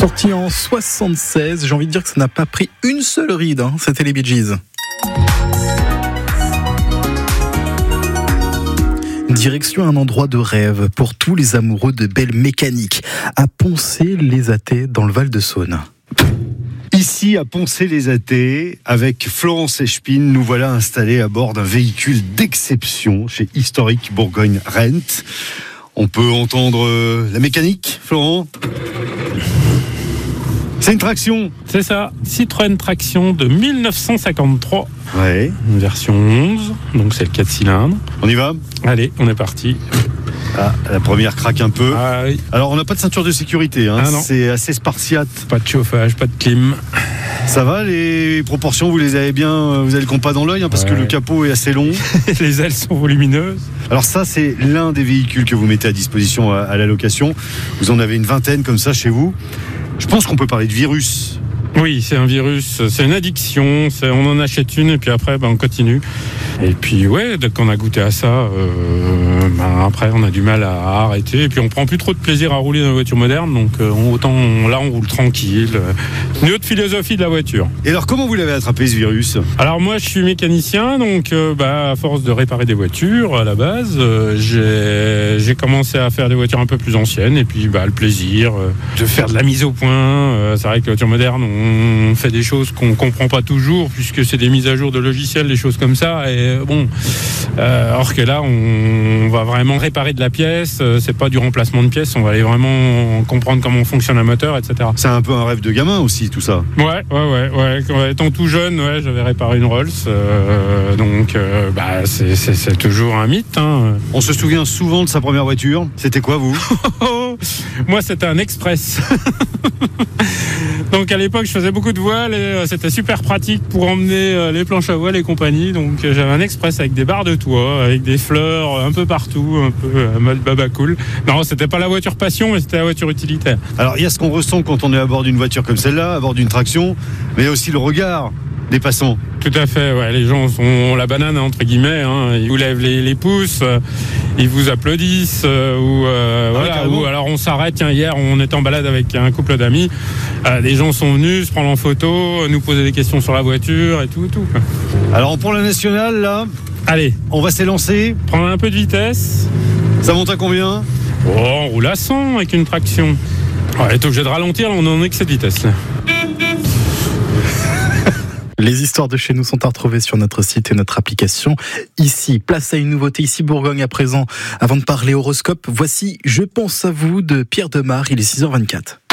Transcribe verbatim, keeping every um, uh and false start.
Sorti en soixante-seize, j'ai envie de dire que ça n'a pas pris une seule ride, hein. C'était les Bee Gees. Direction un endroit de rêve pour tous les amoureux de belles mécaniques, à Poncé-les-Athées dans le Val-de-Saône. Ici, à Poncé-les-Athées, avec Florence Echepine, nous voilà installés à bord d'un véhicule d'exception chez Historique Bourgogne-Rent. On peut entendre la mécanique, Florent ? C'est une traction. C'est ça, Citroën Traction de dix-neuf cent cinquante-trois. Ouais. Une version onze, donc c'est le quatre cylindres. On y va ? Allez, on est parti. Ah, la première craque un peu. Ah, oui. Alors, on n'a pas de ceinture de sécurité, hein. Ah, non. C'est assez spartiate. Pas de chauffage, pas de clim. Ça va, les proportions, vous les avez bien, vous avez le compas dans l'œil, hein, parce ouais. que le capot est assez long. Les ailes sont volumineuses. Alors ça, c'est l'un des véhicules que vous mettez à disposition à, à la location. Vous en avez une vingtaine comme ça chez vous. Je pense qu'on peut parler de virus. Oui, c'est un virus, c'est une addiction, c'est, on en achète une et puis après ben, on continue. Et puis ouais, dès qu'on a goûté à ça, euh, ben, après on a du mal à arrêter. Et puis on prend plus trop de plaisir à rouler dans la voiture moderne, donc euh, autant on, là on roule tranquille. Une autre philosophie de la voiture. Et alors comment vous l'avez attrapé ce virus ? Alors moi je suis mécanicien, donc euh, bah, à force de réparer des voitures à la base, euh, j'ai, j'ai commencé à faire des voitures un peu plus anciennes et puis bah, le plaisir euh, de faire de la mise au point. Euh, c'est vrai que la voiture moderne, on On fait des choses qu'on ne comprend pas toujours, puisque c'est des mises à jour de logiciels, des choses comme ça. Et bon, euh, alors que là, on, on va vraiment réparer de la pièce. C'est pas du remplacement de pièces. On va aller vraiment comprendre comment fonctionne un moteur, et cetera. C'est un peu un rêve de gamin aussi, tout ça. Ouais, ouais, ouais. ouais. Quand, étant tout jeune, ouais, j'avais réparé une Rolls. Euh, donc, euh, bah, c'est, c'est, c'est toujours un mythe. Hein. On se souvient souvent de sa première voiture. C'était quoi, vous ? Moi, c'était un Express. Donc à l'époque, je faisais beaucoup de voiles et euh, c'était super pratique pour emmener euh, les planches à voile et compagnie. Donc euh, j'avais un Express avec des barres de toit, avec des fleurs un peu partout, un peu euh, mode baba cool. Non, c'était pas la voiture passion, mais c'était la voiture utilitaire. Alors il y a ce qu'on ressent quand on est à bord d'une voiture comme celle-là, à bord d'une traction, mais il y a aussi le regard des passants. Tout à fait, ouais. Les gens sont la banane entre guillemets, hein. Ils vous lèvent les, les pouces, euh, ils vous applaudissent, euh, ou, euh, ah, voilà, ou alors on s'arrête. Tiens, hier on était en balade avec un couple d'amis, euh, des gens sont venus se prendre en photo, nous poser des questions sur la voiture et tout, tout. Alors on prend la nationale là. Allez, on va s'élancer. Prendre un peu de vitesse. Ça monte à combien ? Oh, on roule à cent avec une traction. On est obligé de ralentir, on en excès de vitesse là. Les histoires de chez nous sont à retrouver sur notre site et notre application. Ici, place à une nouveauté, ici Bourgogne à présent. Avant de parler horoscope, voici Je pense à vous de Pierre Demar, il est six heures vingt-quatre.